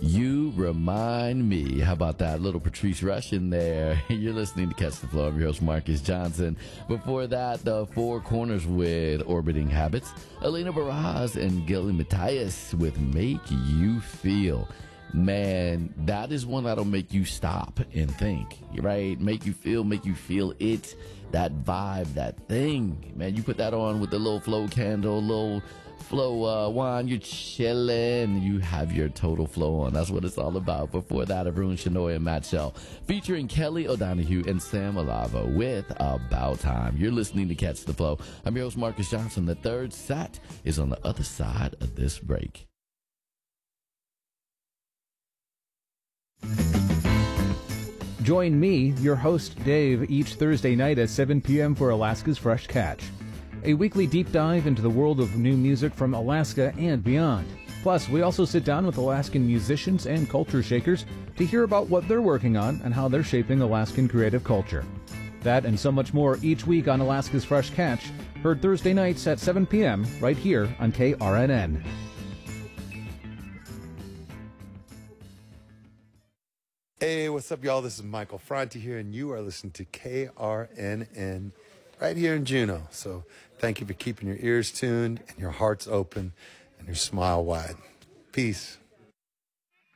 You Remind Me. How about that? Little Patrice Rush in there. You're listening to Catch the Flow. I'm your host, Marcus Johnson. Before that, the Four Corners with Orbiting Habits. Elena Barraz and Gilly Matthias with Make You Feel. Man, that is one that'll make you stop and think, right? Make you feel it, that vibe, that thing. Man, you put that on with the little flow candle, little flow wine, you're chilling, you have your total flow on. That's what it's all about. Before that, Arun Shenoy and Matt Shell, featuring Kelly O'Donoghue and Sam Alava with About Time. You're listening to Catch the Flow. I'm your host, Marcus Johnson. The third set is on the other side of this break. Join me, your host Dave, each Thursday night at 7 p.m. for Alaska's Fresh Catch, a weekly deep dive into the world of new music from Alaska and beyond. Plus, we also sit down with Alaskan musicians and culture shakers to hear about what they're working on and how they're shaping Alaskan creative culture. That and so much more each week on Alaska's Fresh Catch, heard Thursday nights at 7 p.m. right here on KRNN. Hey, what's up, y'all? This is Michael Franti here, and you are listening to KRNN right here in Juneau. So thank you for keeping your ears tuned and your hearts open and your smile wide. Peace.